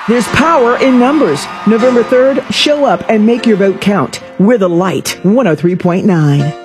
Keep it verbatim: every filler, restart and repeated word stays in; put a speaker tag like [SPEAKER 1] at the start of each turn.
[SPEAKER 1] There's power in numbers. November third, show up and make your vote count. We're the Light, one oh three point nine.